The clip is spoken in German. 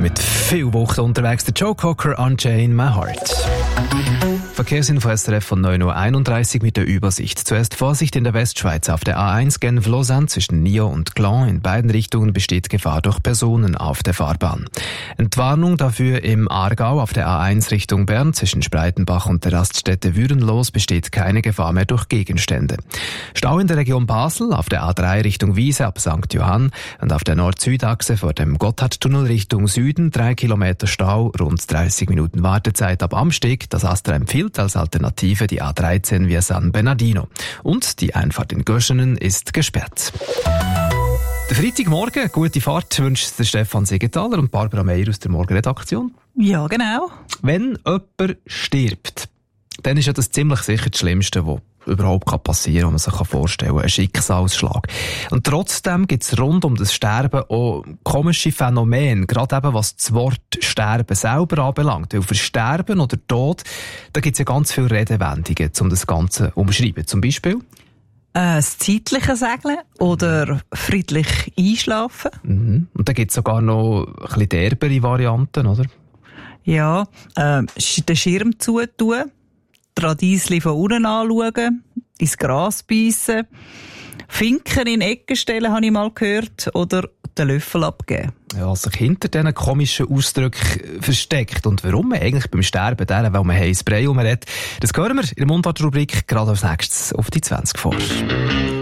mit viel Wucht unterwegs. Der Joe Cocker, Unchain My Heart. Verkehrsinfo SRF von 9.31 Uhr mit der Übersicht. Zuerst Vorsicht in der Westschweiz. Auf der A1 Genf-Lausanne zwischen Nyon und Gland. In beiden Richtungen besteht Gefahr durch Personen auf der Fahrbahn. Entwarnung dafür im Aargau auf der A1 Richtung Bern zwischen Spreitenbach und der Raststätte Würenlos besteht keine Gefahr mehr durch Gegenstände. Stau in der Region Basel auf der A3 Richtung Wiese ab St. Johann und auf der Nord-Süd-Achse vor dem Gotthardtunnel Richtung Süden 3 Kilometer Stau, rund 30 Minuten Wartezeit ab Amsteg. Das AStRA empfiehlt als Alternative die A13 via San Bernardino. Und die Einfahrt in Göschenen ist gesperrt. Der Freitagmorgen, gute Fahrt wünscht der Stefan Siegenthaler und Barbara Meier aus der Morgenredaktion. Ja, genau. Wenn jemand stirbt, dann ist ja das ziemlich sicher das Schlimmste, was überhaupt passieren kann, was man sich vorstellen kann. Ein Schicksalsschlag. Und trotzdem gibt es rund um das Sterben auch komische Phänomene, gerade eben was das Wort Sterben selber anbelangt. Weil für Sterben oder Tod, da gibt es ja ganz viele Redewendungen, um das Ganze zu umschreiben. Zum Beispiel das zeitliche Segeln oder friedlich einschlafen. Mhm. Und da gibt es sogar noch ein bisschen derbere Varianten, oder? Ja, den Schirm zutun, die Radiesli von unten anschauen, ins Gras beißen, Finken in Ecken stellen, habe ich mal gehört, oder den Löffel abgeben. Ja, was sich hinter diesen komischen Ausdrücken versteckt und warum man eigentlich beim Sterben weil man heiß Brei umredet, das hören wir in der Mundart-Rubrik gerade als nächstes auf die 20 vor.